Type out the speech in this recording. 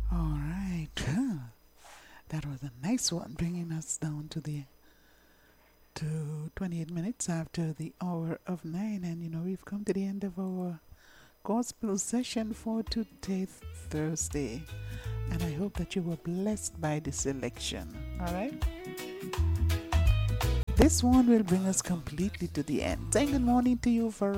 All right. That was a nice one, bringing us down to 28 minutes after the hour of 9. And we've come to the end of our gospel session for today, Thursday. And I hope that you were blessed by the selection. All right. This one will bring us completely to the end. Saying good morning to you, for